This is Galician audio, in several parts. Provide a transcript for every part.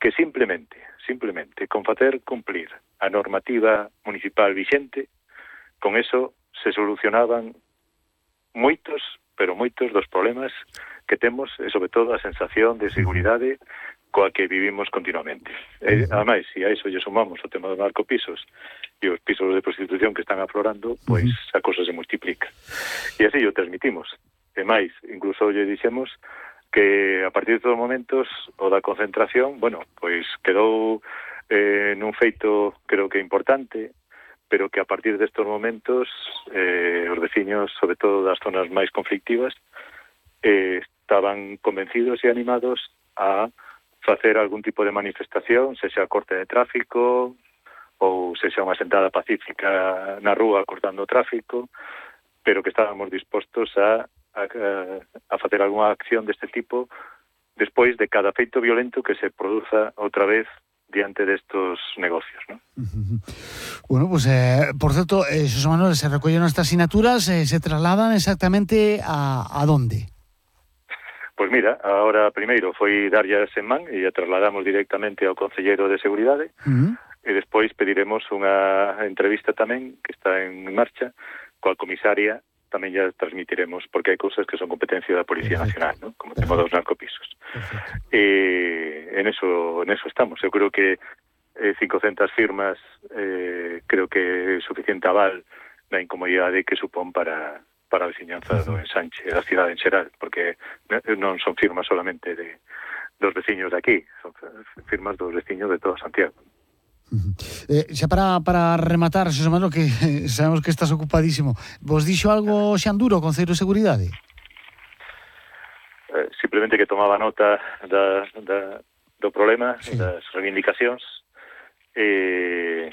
que simplemente con facer cumplir a normativa municipal vixente, con eso se solucionaban moitos dos problemas que temos, e sobre todo a sensación de seguridade coa que vivimos continuamente. Ademais, se a iso lle sumamos o tema dos narcopisos e os pisos de prostitución que están aflorando, pois a cosa se multiplica. E así o transmitimos. E máis, incluso lle dixemos que a partir de todos os momentos o da concentración, bueno, pois quedou nun feito creo que importante, pero que a partir destos momentos os veciños, sobre todo das zonas máis conflictivas, estaban convencidos e animados a facer algún tipo de manifestación, sexa corte de tráfico ou sexa unha sentada pacífica na rúa cortando o tráfico, pero que estábamos dispostos a facer algunha acción deste tipo despois de cada feito violento que se produza outra vez diante destos negocios, ¿no? Bueno, pues por certo, Xosé Manuel, se recolleron estas asignaturas, se trasladan exactamente a dónde? Pois mira, agora primeiro foi darllas en man e a trasladamos directamente ao Concelleiro de Seguridade e despois pediremos unha entrevista tamén que está en marcha coa comisaria, tamén ya transmitiremos, porque hai cousas que son competencia da Policía Nacional, ¿no? Como temos dos narcopisos. En eso estamos. Eu creo que 500 firmas creo que é suficiente aval na incomodidade que supón para a veciñanza do ensanche da cidade en xeral, porque non son firmas solamente dos veciños de aquí, son firmas dos veciños de todo Santiago. Xa para rematar, Xosé Manuel, que sabemos que estás ocupadísimo, vos dixo algo Xanduro, o Concello de Seguridade? Simplemente que tomaba nota do problema, das reivindicacións, e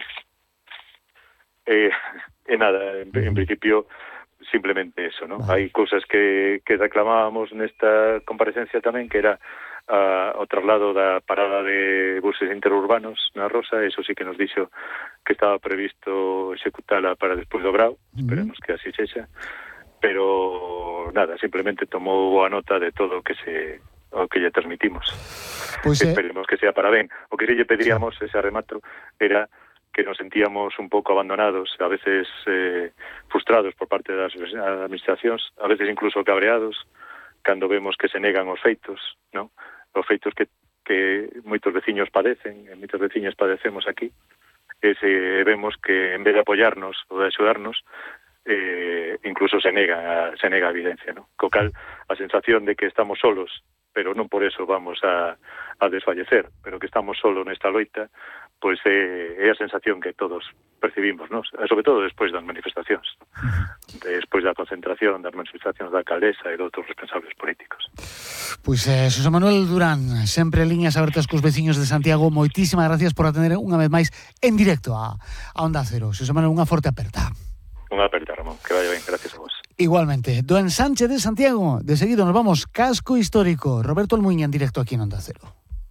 nada, en principio simplemente eso, ¿no? Hai cousas que reclamábamos nesta comparecencia tamén, que era o traslado da parada de buses interurbanos na Rosa. Eso sí que nos dixo que estaba previsto executala para despois do Grau, esperemos que así sexa, pero nada, simplemente tomou boa nota de todo o que lle transmitimos. Pues, esperemos que sea para ben. O que lle pediríamos, ese remato, era que nos sentíamos un pouco abandonados, a veces frustrados por parte das administracións, a veces incluso cabreados, cando vemos que se negan os feitos, ¿no? Os feitos que moitos veciños padecen, e moitos veciños padecemos aquí, e se vemos que en vez de apoiarnos ou de axudarnos, incluso se nega a evidencia, ¿no? Co cal, a sensación de que estamos solos, pero non por eso vamos a desfallecer, pero que estamos solos nesta loita, pois é a sensación que todos percibimos, ¿no? Sobre todo despois das manifestacións, despois da concentración, das manifestacións da alcaldesa e de outros responsables políticos. Pois Xosé Manuel Durán, sempre líneas abertas cos veciños de Santiago, moitísimas gracias por atender unha vez máis en directo a Onda Cero. Xosé Manuel, unha forte aperta. Unha aperta, Ramón, que vaya ben, gracias a vos. Igualmente, do ensanche de Santiago, de seguido nos vamos, Casco Histórico, Roberto Almuña en directo aquí en Onda Cero.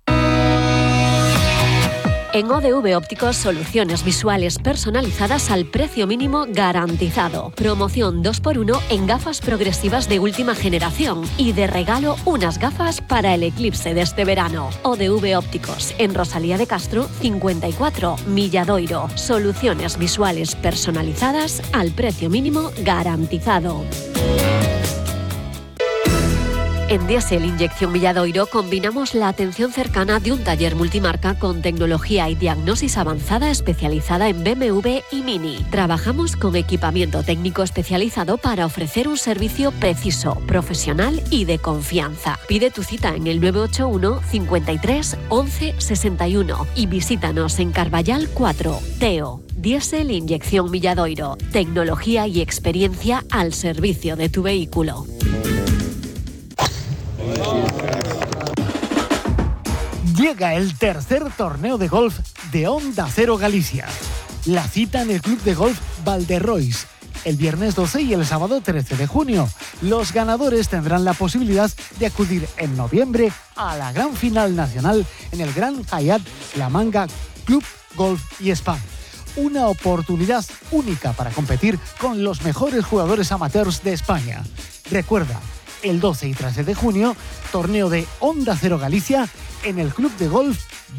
En ODV Ópticos, soluciones visuales personalizadas al precio mínimo garantizado. Promoción 2x1 en gafas progresivas de última generación y de regalo unas gafas para el eclipse de este verano. ODV Ópticos, en Rosalía de Castro, 54, Milladoiro. Soluciones visuales personalizadas al precio mínimo garantizado. En Diesel Inyección Milladoiro combinamos la atención cercana de un taller multimarca con tecnología y diagnosis avanzada especializada en BMW y Mini. Trabajamos con equipamiento técnico especializado para ofrecer un servicio preciso, profesional y de confianza. Pide tu cita en el 981 53 11 61 y visítanos en Carballal 4, Teo. Diesel Inyección Milladoiro. Tecnología y experiencia al servicio de tu vehículo. Llega el tercer torneo de golf de Onda Cero Galicia. La cita en el Club de Golf Valderrois, el viernes 12 y el sábado 13 de junio. Los ganadores tendrán la posibilidad de acudir en noviembre a la gran final nacional en el Gran Hyatt La Manga Club Golf y Spa. Una oportunidad única para competir con los mejores jugadores amateurs de España. Recuerda, el 12 y 13 de junio, torneo de Onda Cero Galicia en el Club de Golf